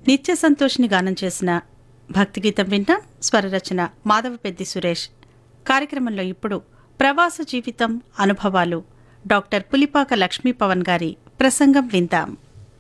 నిత్య సంతోషిని గానం చేసిన భక్తిగీతం వింటాం. స్వరరచన మాధవపెద్ది సురేష్. కార్యక్రమంలో ఇప్పుడు ప్రవాస జీవితం అనుభవాలు డాక్టర్ పులిపాక లక్ష్మీ పవన్ గారి ప్రసంగం విందాం.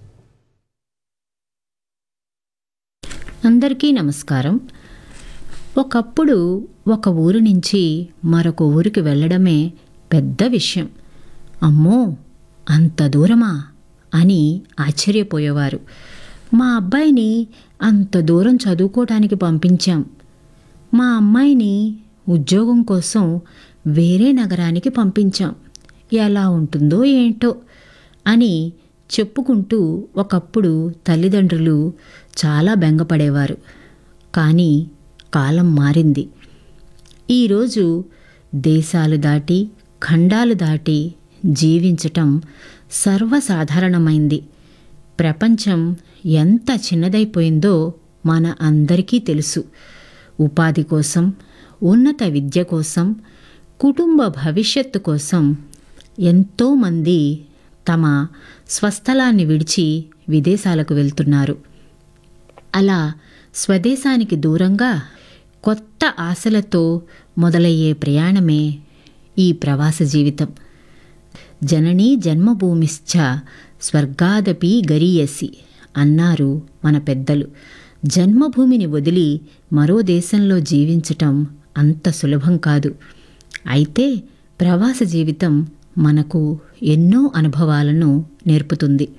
అందరికీ నమస్కారం. ఒకప్పుడు ఒక ఊరు నుంచి మరొక ఊరికి వెళ్ళడమే పెద్ద విషయం. అమ్మో, అంత దూరమా అని ఆశ్చర్యపోయేవారు. మా అబ్బాయిని అంత దూరం చదువుకోవటానికి పంపించాం, మా అమ్మాయిని ఉద్యోగం కోసం వేరే నగరానికి పంపించాం, ఎలా ఉంటుందో ఏంటో అని చెప్పుకుంటూ ఒకప్పుడు తల్లిదండ్రులు చాలా బెంగపడేవారు. కానీ కాలం మారింది. ఈరోజు దేశాలు దాటి ఖండాలు దాటి జీవించటం సర్వసాధారణమైంది. ప్రపంచం ఎంత చిన్నదైపోయిందో మన అందరికీ తెలుసు. ఉపాధి కోసం, ఉన్నత విద్య కోసం, కుటుంబ భవిష్యత్తు కోసం ఎంతోమంది తమ స్వస్థలాన్ని విడిచి విదేశాలకు వెళ్తున్నారు. అలా స్వదేశానికి దూరంగా కొత్త ఆశలతో మొదలయ్యే ప్రయాణమే ఈ ప్రవాస జీవితం. జననీ జన్మభూమిశ్చ స్వర్గాదపి గరీయసి అన్నారు మన పెద్దలు. జన్మభూమిని వదిలి మరో దేశంలో జీవించటం అంత సులభం కాదు. అయితే ప్రవాస జీవితం మనకు ఎన్నో అనుభవాలను నేర్పుతుంది.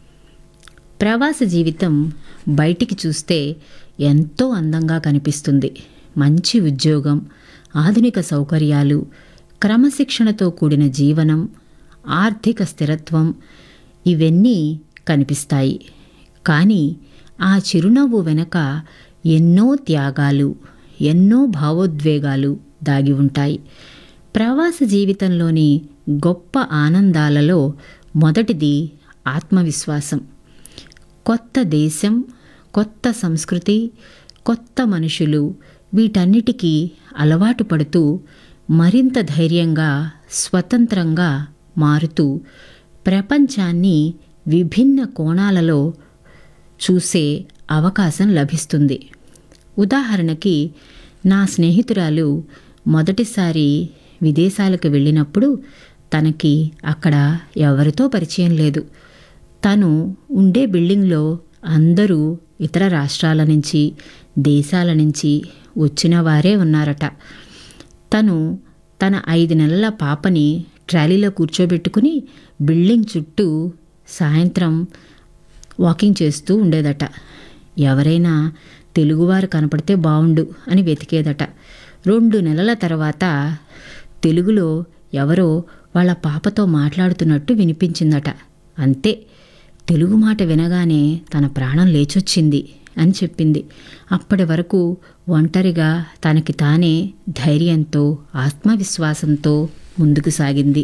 ప్రవాస జీవితం బయటికి చూస్తే ఎంతో అందంగా కనిపిస్తుంది. మంచి ఉద్యోగం, ఆధునిక సౌకర్యాలు, క్రమశిక్షణతో కూడిన జీవనం, ఆర్థిక స్థిరత్వం ఇవన్నీ కనిపిస్తాయి. కానీ ఆ చిరునవ్వు వెనక ఎన్నో త్యాగాలు, ఎన్నో భావోద్వేగాలు దాగి ఉంటాయి. ప్రవాస జీవితంలోని గొప్ప ఆనందాలలో మొదటిది ఆత్మవిశ్వాసం. కొత్త దేశం, కొత్త సంస్కృతి, కొత్త మనుషులు వీటన్నిటికీ అలవాటు పడుతూ మరింత ధైర్యంగా, స్వతంత్రంగా మారుతూ ప్రపంచాన్ని విభిన్న కోణాలలో చూసే అవకాశం లభిస్తుంది. ఉదాహరణకి, నా స్నేహితురాలు మొదటిసారి విదేశాలకు వెళ్ళినప్పుడు తనకి అక్కడ ఎవరితో పరిచయం లేదు. తను ఉండే బిల్డింగ్లో అందరూ ఇతర రాష్ట్రాల నుంచి, దేశాల నుంచి వచ్చిన వారే ఉన్నారట. తను తన 5 నెలల పాపని ట్రాలీలో కూర్చోబెట్టుకుని బిల్డింగ్ చుట్టూ సాయంత్రం వాకింగ్ చేస్తూ ఉండేదట. ఎవరైనా తెలుగువారు కనపడితే బావుండు అని వెతికేదట. 2 నెలల తర్వాత తెలుగులో ఎవరో వాళ్ళ పాపతో మాట్లాడుతున్నట్టు వినిపించిందట. అంతే, తెలుగు మాట వినగానే తన ప్రాణం లేచొచ్చింది అని చెప్పింది. అప్పటి వరకు ఒంటరిగా తనకి తానే ధైర్యంతో, ఆత్మవిశ్వాసంతో ముందుకు సాగింది.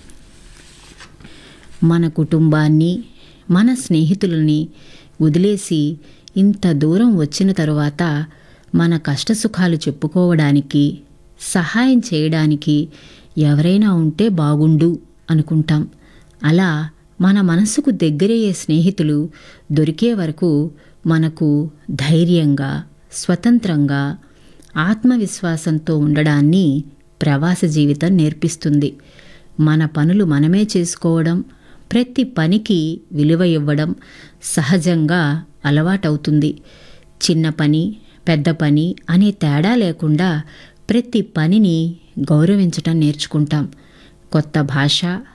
మన కుటుంబాన్ని, మన స్నేహితులని వదిలేసి ఇంత దూరం వచ్చిన తరువాత మన కష్టసుఖాలు చెప్పుకోవడానికి, సహాయం చేయడానికి ఎవరైనా ఉంటే బాగుండు అనుకుంటాం. అలా మన మనసుకు దగ్గరయ్యే స్నేహితులు దొరికే వరకు మనకు ధైర్యంగా, స్వతంత్రంగా, ఆత్మవిశ్వాసంతో ఉండడాన్ని ప్రవాస జీవితం నేర్పిస్తుంది. మన పనులు మనమే చేసుకోవడం, ప్రతి పనికి విలువ ఇవ్వడం సహజంగా అలవాటవుతుంది. చిన్న పని, పెద్ద పని అనే తేడా లేకుండా ప్రతి పనిని గౌరవించటం నేర్చుకుంటాం. కొత్త భాష,